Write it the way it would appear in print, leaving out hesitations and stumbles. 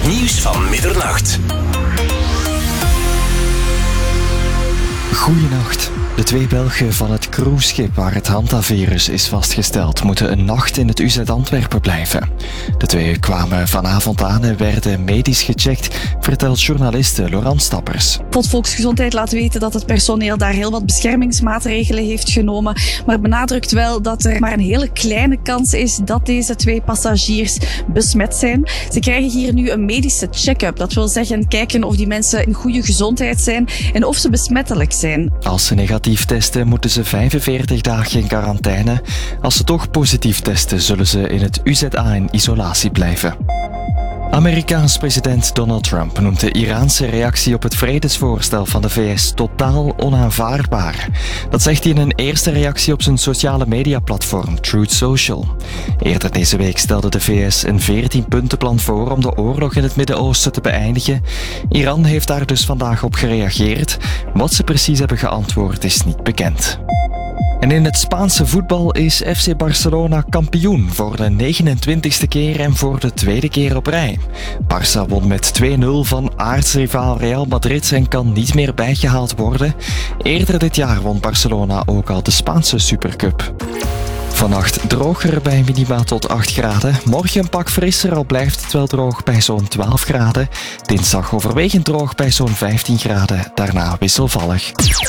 Het nieuws van middernacht. Goedenacht. De 2 Belgen van het cruiseschip waar het hantavirus is vastgesteld moeten een nacht in het UZ Antwerpen blijven. De 2 kwamen vanavond aan en werden medisch gecheckt, vertelt journaliste Laurent Stappers. Volksgezondheid laat weten dat het personeel daar heel wat beschermingsmaatregelen heeft genomen, maar benadrukt wel dat er maar een hele kleine kans is dat deze 2 passagiers besmet zijn. Ze krijgen hier nu een medische check-up. Dat wil zeggen kijken of die mensen in goede gezondheid zijn en of ze besmettelijk zijn. Als ze negatief testen, moeten ze 45 dagen in quarantaine. Als ze toch positief testen, zullen ze in het UZA in isolatie blijven. Amerikaans president Donald Trump noemt de Iraanse reactie op het vredesvoorstel van de VS totaal onaanvaardbaar. Dat zegt hij in een eerste reactie op zijn sociale mediaplatform Truth Social. Eerder deze week stelde de VS een 14-puntenplan voor om de oorlog in het Midden-Oosten te beëindigen. Iran heeft daar dus vandaag op gereageerd. Wat ze precies hebben geantwoord is niet bekend. En in het Spaanse voetbal is FC Barcelona kampioen voor de 29e keer en voor de 2e keer op rij. Barça won met 2-0 van aartsrivaal Real Madrid en kan niet meer bijgehaald worden. Eerder dit jaar won Barcelona ook al de Spaanse Supercup. Vannacht droger bij minima tot 8 graden. Morgen een pak frisser, al blijft het wel droog bij zo'n 12 graden. Dinsdag overwegend droog bij zo'n 15 graden. Daarna wisselvallig.